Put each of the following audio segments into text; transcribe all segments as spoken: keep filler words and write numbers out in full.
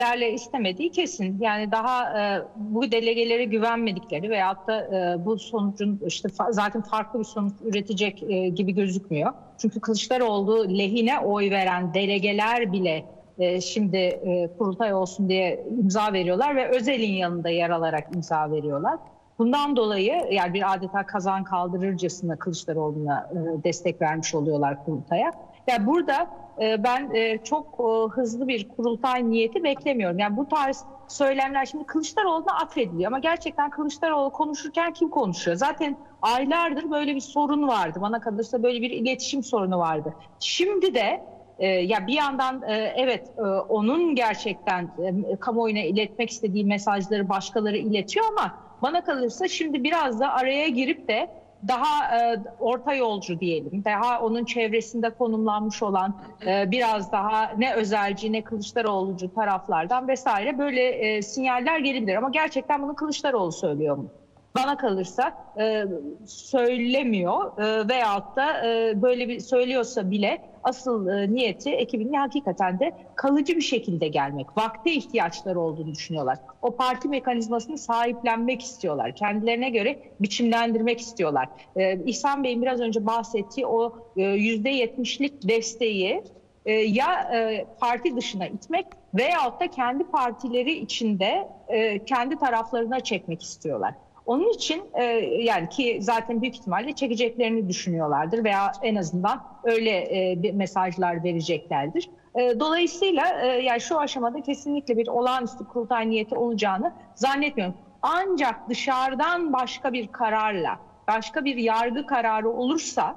Lerle istemediği kesin. Yani daha e, bu delegelere güvenmedikleri veyahut da e, bu sonucun işte fa- zaten farklı bir sonuç üretecek e, gibi gözükmüyor. Çünkü Kılıçdaroğlu lehine oy veren delegeler bile e, şimdi e, kurultay olsun diye imza veriyorlar ve Özel'in yanında yer alarak imza veriyorlar. Bundan dolayı yani bir adeta kazan kaldırırcasına Kılıçdaroğlu'na e, destek vermiş oluyorlar kurultaya. Yani burada e, ben e, çok e, hızlı bir kurultay niyeti beklemiyorum. Yani bu tarz söylemler şimdi Kılıçdaroğlu'na atfediliyor ama gerçekten Kılıçdaroğlu konuşurken kim konuşuyor? Zaten aylardır böyle bir sorun vardı. Bana kalırsa böyle bir iletişim sorunu vardı. Şimdi de e, ya bir yandan e, evet e, onun gerçekten e, kamuoyuna iletmek istediği mesajları başkaları iletiyor ama bana kalırsa şimdi biraz da araya girip de daha e, orta yolcu diyelim, daha onun çevresinde konumlanmış olan e, biraz daha ne özelci ne Kılıçdaroğlu'cu taraflardan vesaire böyle e, sinyaller gelebilir. Ama gerçekten bunu Kılıçdaroğlu söylüyor mu? Bana kalırsa e, söylemiyor e, veyahut da e, böyle bir söylüyorsa bile asıl e, niyeti ekibinin hakikaten de kalıcı bir şekilde gelmek. Vakte ihtiyaçları olduğunu düşünüyorlar. O parti mekanizmasını sahiplenmek istiyorlar. Kendilerine göre biçimlendirmek istiyorlar. E, İhsan Bey'in biraz önce bahsettiği o e, yüzde yetmişlik desteği e, ya e, parti dışına itmek veyahut da kendi partileri içinde e, kendi taraflarına çekmek istiyorlar. Onun için e, yani ki zaten büyük ihtimalle çekeceklerini düşünüyorlardır veya en azından öyle e, bir mesajlar vereceklerdir. E, dolayısıyla e, yani şu aşamada kesinlikle bir olağanüstü kurultay niyeti olacağını zannetmiyorum. Ancak dışarıdan başka bir kararla, başka bir yargı kararı olursa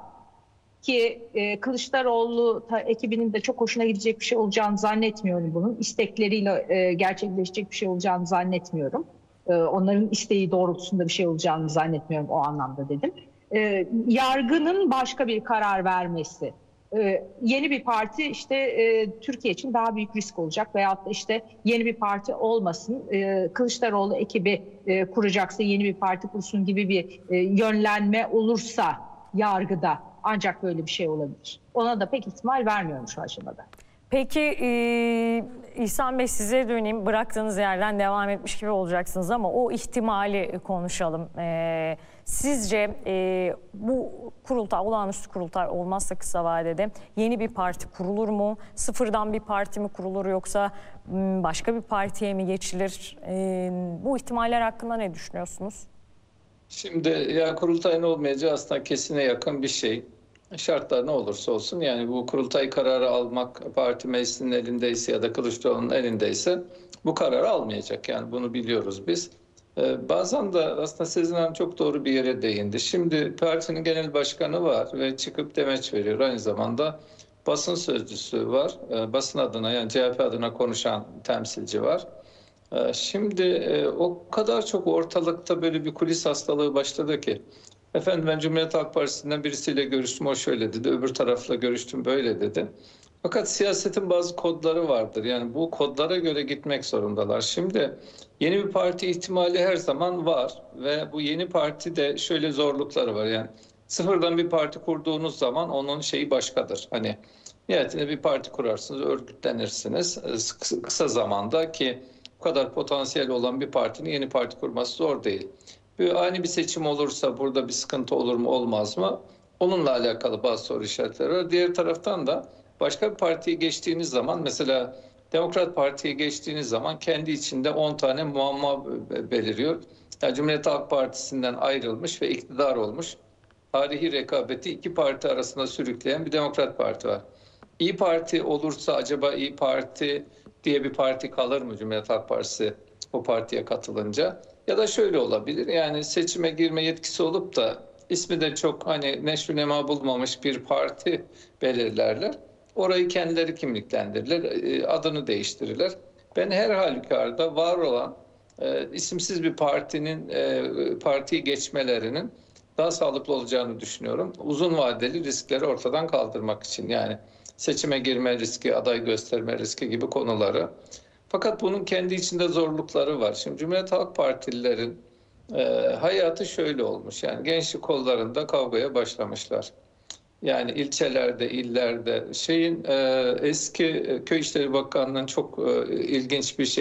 ki e, Kılıçdaroğlu ta, ekibinin de çok hoşuna gidecek bir şey olacağını zannetmiyorum bunun. İstekleriyle e, gerçekleşecek bir şey olacağını zannetmiyorum. E, onların isteği doğrultusunda bir şey olacağını zannetmiyorum o anlamda dedim. E, yargının başka bir karar vermesi. E, yeni bir parti işte e, Türkiye için daha büyük risk olacak veyahut da işte yeni bir parti olmasın, e, Kılıçdaroğlu ekibi e, kuracaksa yeni bir parti kursun gibi bir e, yönlenme olursa yargıda ancak böyle bir şey olabilir. Ona da pek ihtimal vermiyorum şu aşamada. Peki e, İhsan Bey size döneyim. Bıraktığınız yerden devam etmiş gibi olacaksınız ama o ihtimali konuşalım. E, sizce e, bu kurultay, olağanüstü kurultay olmazsa kısa vadede yeni bir parti kurulur mu? Sıfırdan bir parti mi kurulur yoksa başka bir partiye mi geçilir? E, bu ihtimaller hakkında ne düşünüyorsunuz? Şimdi ya kurultayın olmayacağı aslında kesine yakın bir şey. Şartlar ne olursa olsun yani bu kurultay kararı almak parti meclisinin elindeyse ya da Kılıçdaroğlu'nun elindeyse bu kararı almayacak. Yani bunu biliyoruz biz. Ee, bazen de aslında Sezin Hanım çok doğru bir yere değindi. Şimdi partinin genel başkanı var ve çıkıp demeç veriyor. Aynı zamanda basın sözcüsü var. Ee, basın adına yani C H P adına konuşan temsilci var. Şimdi o kadar çok ortalıkta böyle bir kulis hastalığı başladı ki. Efendim ben Cumhuriyet Halk Partisi'nden birisiyle görüştüm, o şöyle dedi. Öbür tarafla görüştüm, böyle dedi. Fakat siyasetin bazı kodları vardır. Yani bu kodlara göre gitmek zorundalar. Şimdi yeni bir parti ihtimali her zaman var. Ve bu yeni parti de şöyle zorlukları var. Yani sıfırdan bir parti kurduğunuz zaman onun şeyi başkadır. Hani nihayetinde bir parti kurarsınız, örgütlenirsiniz. Kısa zamanda ki bu kadar potansiyel olan bir partinin yeni parti kurması zor değil. Bir ani bir seçim olursa burada bir sıkıntı olur mu olmaz mı? Onunla alakalı bazı soru işaretleri var. Diğer taraftan da başka bir partiye geçtiğiniz zaman mesela Demokrat Parti'ye geçtiğiniz zaman kendi içinde on tane muamma beliriyor. Yani Cumhuriyet Halk Partisi'nden ayrılmış ve iktidar olmuş. Tarihi rekabeti iki parti arasında sürükleyen bir Demokrat Parti var. İyi Parti olursa acaba İyi Parti diye bir parti kalır mı Cumhuriyet Halk Partisi o partiye katılınca? Ya da şöyle olabilir, yani seçime girme yetkisi olup da ismi de çok hani neşru nema bulmamış bir parti belirlerler. Orayı kendileri kimliklendirirler, adını değiştirirler. Ben her halükarda var olan e, isimsiz bir partinin e, partiyi geçmelerinin daha sağlıklı olacağını düşünüyorum. Uzun vadeli riskleri ortadan kaldırmak için, yani seçime girme riski, aday gösterme riski gibi konuları. Fakat bunun kendi içinde zorlukları var. Şimdi Cumhuriyet Halk Partililerin e, hayatı şöyle olmuş. Yani gençlik kollarında kavgaya başlamışlar. Yani ilçelerde, illerde şeyin e, eski Köy İşleri Bakanlığı'nın çok e, ilginç bir şey